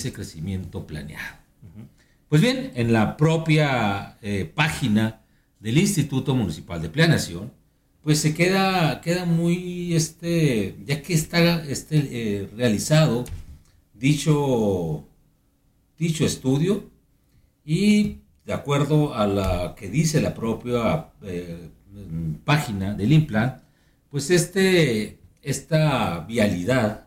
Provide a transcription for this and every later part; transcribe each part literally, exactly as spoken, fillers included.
ese crecimiento planeado. Uh-huh. Pues bien, en la propia eh, página del Instituto Municipal de Planeación, pues se queda, queda muy, este, ya que está este, eh, realizado dicho, dicho estudio, y de acuerdo a la que dice la propia eh, página del INPLAN, pues este, esta vialidad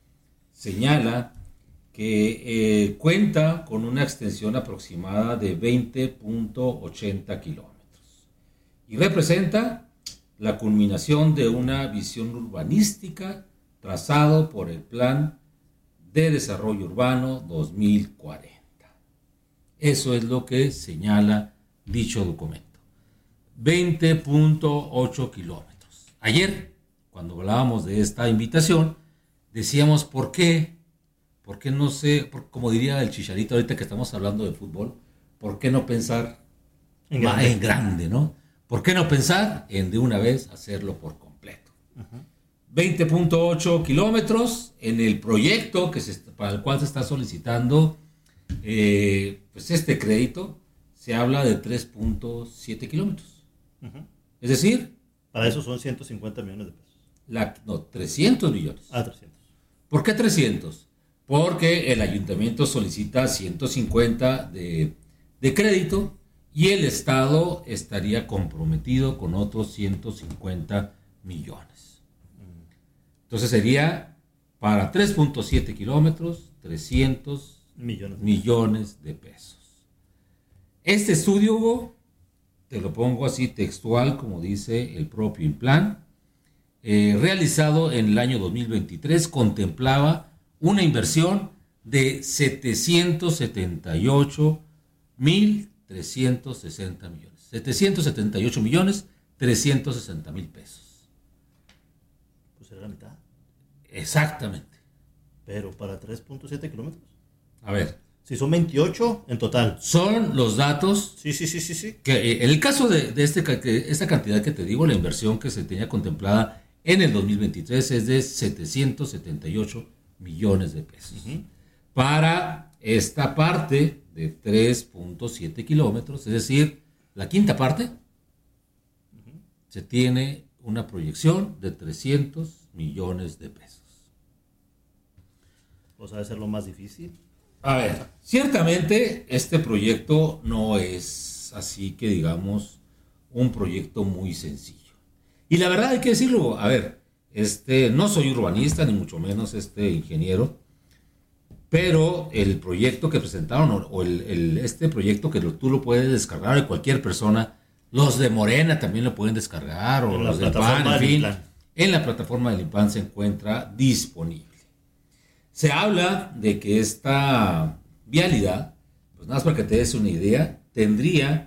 señala que eh, cuenta con una extensión aproximada de veinte punto ochenta kilómetros y representa la culminación de una visión urbanística trazado por el Plan de Desarrollo Urbano dos mil cuarenta. Eso es lo que señala dicho documento. veinte punto ocho kilómetros. Ayer, cuando hablábamos de esta invitación, decíamos por qué, por qué no sé, por, como diría el Chicharito ahorita que estamos hablando de fútbol, ¿por qué no pensar en grande, en grande ¿no? ¿Por qué no pensar en de una vez hacerlo por completo? Uh-huh. veinte punto ocho kilómetros en el proyecto que se, para el cual se está solicitando eh, pues este crédito, se habla de tres punto siete kilómetros. Uh-huh. Es decir, para eso son ciento cincuenta millones de pesos. La, no, trescientos millones. Ah, trescientos. ¿Por qué trescientos? Porque el ayuntamiento solicita ciento cincuenta de, de crédito y el Estado estaría comprometido con otros ciento cincuenta millones. Entonces sería para tres punto siete kilómetros, trescientos millones. millones de pesos. Este estudio, Hugo, te lo pongo así textual, como dice el propio INPLAN, eh, realizado en el año dos mil veintitrés, contemplaba una inversión de setecientos setenta y ocho mil trescientos sesenta millones. setecientos setenta y ocho millones trescientos sesenta mil pesos. Pues era la mitad. Exactamente. Pero para tres punto siete kilómetros. A ver. Si son veintiocho en total. Son los datos. Sí, sí, sí, sí, sí. Que eh, en el caso de, de este, que esta cantidad que te digo, la inversión que se tenía contemplada en el dos mil veintitrés es de setecientos setenta y ocho millones de pesos. Uh-huh. Para esta parte de tres punto siete kilómetros, es decir, la quinta parte, uh-huh, se tiene una proyección de trescientos millones de pesos. ¿O sea, debe ser lo más difícil? A ver, ciertamente este proyecto no es así que digamos un proyecto muy sencillo. Y la verdad hay que decirlo, a ver, este, no soy urbanista ni mucho menos este ingeniero, pero el proyecto que presentaron o, o el, el, este proyecto que lo, tú lo puedes descargar de cualquier persona, los de Morena también lo pueden descargar o los del P A N, en fin, en la plataforma del INPLAN se encuentra disponible. Se habla de que esta vialidad, pues nada más para que te des una idea, tendría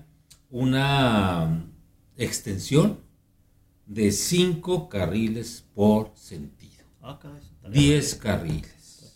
una extensión de cinco carriles por sentido. Ah, caray, diez carriles.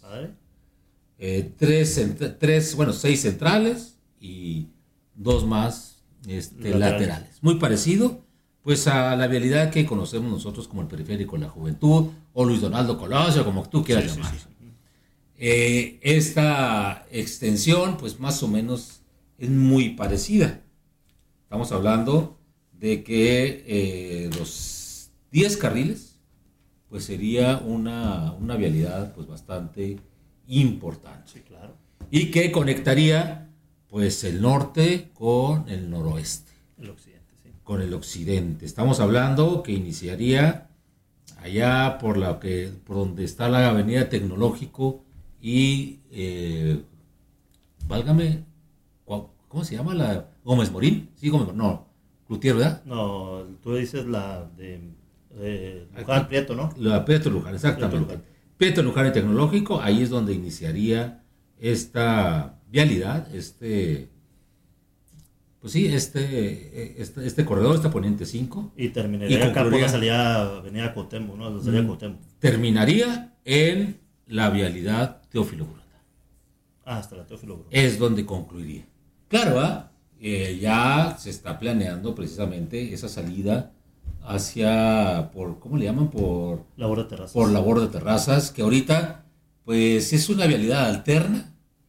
Eh, tres, tres, bueno, seis centrales y dos más este, laterales. laterales. Muy parecido pues a la vialidad que conocemos nosotros como el Periférico de la Juventud o Luis Donaldo Colosio, como tú quieras sí, llamar. Sí, sí. Eh, esta extensión pues más o menos es muy parecida. Estamos hablando de que eh, los diez carriles pues sería una, una vialidad pues bastante importante. Sí, claro. Y que conectaría pues el norte con el noroeste. El occidente, sí. Con el occidente. Estamos hablando que iniciaría allá por la que por donde está la Avenida Tecnológico y eh, válgame, ¿cómo se llama? La Gómez Morín, sí, Gómez Morín, no, Cloutier, ¿verdad? No, tú dices la de eh, Luján, Prieto, ¿no? La Prieto Luján, exactamente. Prieto Luján. Prieto Luján y Tecnológico, ahí es donde iniciaría esta vialidad, este, pues sí, este, este, este corredor, esta poniente cinco. Y terminaría y acá por la salida Avenida Cuauhtémoc, ¿no? La salida Cuauhtémoc. Terminaría en la vialidad Teófilo Brota. Ah, hasta la Teófilo Brota. Es donde concluiría. Claro, ¿eh? Eh, ya se está planeando precisamente esa salida hacia, por ¿cómo le llaman? Por labor de terrazas. Por labor de terrazas, que ahorita, pues es una vialidad alterna